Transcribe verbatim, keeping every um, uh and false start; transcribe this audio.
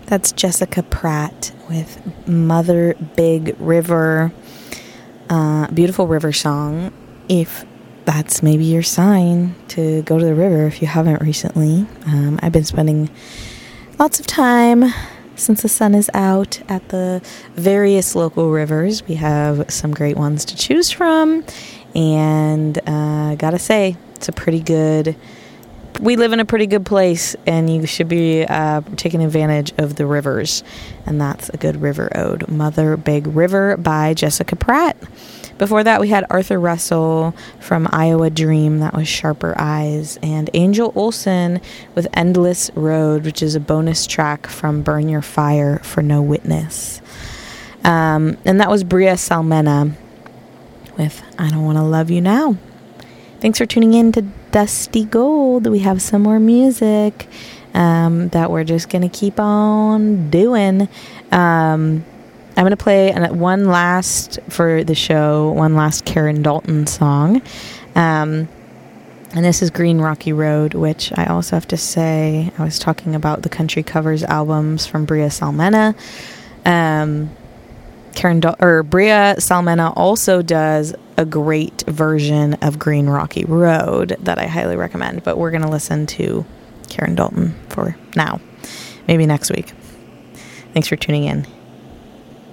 That's Jessica Pratt with Mother Big River. Uh, beautiful river song. If that's maybe your sign to go to the river if you haven't recently. Um, I've been spending lots of time since the sun is out at the various local rivers. We have some great ones to choose from. And uh, gotta say, it's a pretty good... We live in a pretty good place, and you should be uh, taking advantage of the rivers. And that's a good river ode. Mother Big River by Jessica Pratt. Before that, we had Arthur Russell from Iowa Dream. That was Sharper Eyes. And Angel Olsen with Endless Road, which is a bonus track from Burn Your Fire for No Witness. Um, and that was Bria Salmena with I Don't Want to Love You Now. Thanks for tuning in to Dusty Gold. We have some more music um, that we're just going to keep on doing. Um, I'm going to play one last, for the show, one last Karen Dalton song. Um, and this is Green Rocky Road, which I also have to say, I was talking about the country covers albums from Bria Salmena. Um, Karen Dal- or Bria Salmena also does a great version of Green Rocky Road that I highly recommend, but we're going to listen to Karen Dalton for now, maybe next week. Thanks for tuning in.